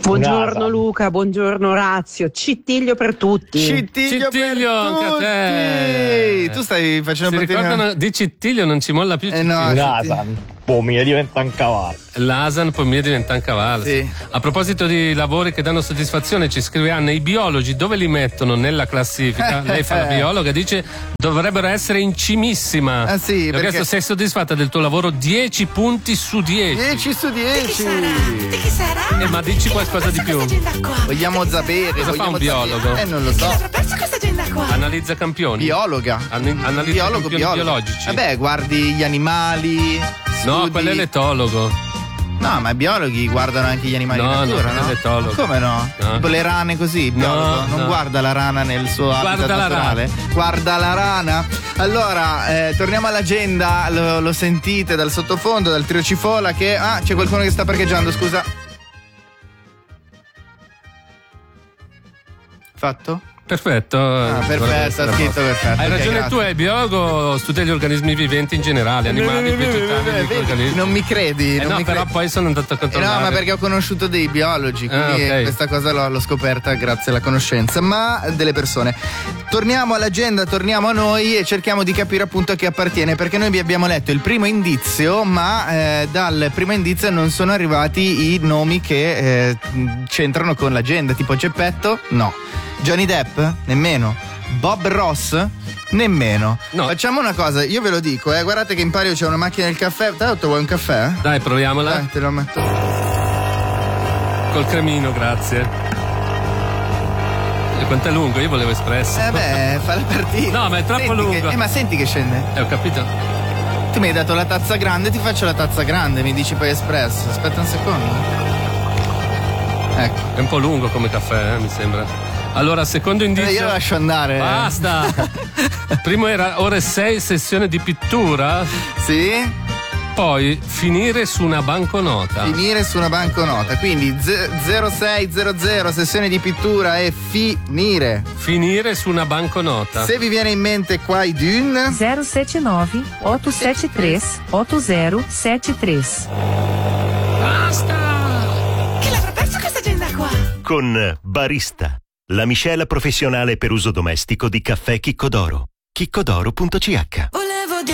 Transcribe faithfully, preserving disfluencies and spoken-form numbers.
Buongiorno Luca, buongiorno Orazio, Cittiglio per tutti. Cittiglio, Cittiglio per tutti. Te. Tu stai facendo Si partire ricordano di Cittiglio, non ci molla più Eh Cittiglio. no, L'Asan, poi mi diventa un cavallo. L'Asan poi mi diventa un cavallo. Sì. A proposito di lavori che danno soddisfazione, ci scrive Anna, i biologi dove li mettono nella classifica? Lei fa la biologa, dice dovrebbero essere in cimissima. Ah, sì, Le ho perché- chiesto, sei soddisfatta del tuo lavoro? dieci punti su dieci. dieci su dieci. Di chi sarà? Eh, ma dici qualcosa di più. Questa agenda qua. Vogliamo sapere. Cosa fa vogliamo un biologo? sapere. Eh, non lo Chi so. avrà perso questa agenda qua? Analizza campioni. Biologa. An- analizza biologo, campioni biologo. biologici. Vabbè, guardi gli animali. No, studi- quello è l'etologo. No, ma i biologhi guardano anche gli animali No, in natura, no, no? è l'etologo. Come no? No. Tipo le rane così, il biologo No, non no. guarda la rana nel suo Guarda habitat la naturale. Guarda la rana. Allora, eh, torniamo all'agenda, lo, lo sentite dal sottofondo, dal trio Cifola che ah, c'è qualcuno che sta parcheggiando, scusa. Fatto? Perfetto. Ah, perfetto, ha scritto perfetto. Hai Ok, ragione grazie. tu, è biologo, studia gli organismi viventi in generale, animali, vegetali, Vedi, microorganismi. non mi credi? Eh non no, mi però credi. poi sono andato a Eh controllare. no, ma perché ho conosciuto dei biologi, quindi Ah, ok. questa cosa l'ho, l'ho scoperta grazie alla conoscenza, ma delle persone. Torniamo all'agenda, torniamo a noi e cerchiamo di capire appunto a chi appartiene, perché noi vi abbiamo letto il primo indizio, ma eh, dal primo indizio non sono arrivati i nomi che eh, c'entrano con l'agenda, tipo Geppetto? No. Johnny Depp? Nemmeno. Bob Ross? Nemmeno. No. Facciamo una cosa, io ve lo dico, eh, guardate che in palio c'è una macchina del caffè. Tra l'altro vuoi un caffè? Dai, proviamola. Dai, te lo metto. Col cremino, grazie. E quanto è lungo? Io volevo espresso. Eh beh, fa la partita. No, ma è troppo Senti lungo. che- eh, ma senti che scende. Eh, ho capito. Tu mi hai dato la tazza grande, ti faccio la tazza grande, mi dici poi espresso. Aspetta un secondo. Ecco. È un po' lungo come caffè, eh, mi sembra. Allora, secondo Eh, indizio. io lo lascio andare. Basta. Primo era ore sei, sessione di pittura. Sì? Poi finire su una banconota. Finire su una banconota. Quindi z- zero sei zero zero, sessione di pittura e finire. Finire su una banconota. Se vi viene in mente qua i Dune. zero sette nove otto sette tre otto zero sette tre. Basta. Chi l'avrà perso questa agenda qua? Con Barista, la miscela professionale per uso domestico di caffè Chicco d'Oro. chicco d'oro punto c h.